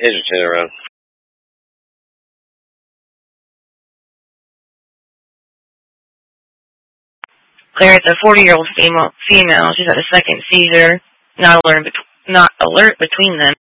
Here's your turn around. Claire, it's a 40-year-old female. She's had a second seizure. Not alert between them.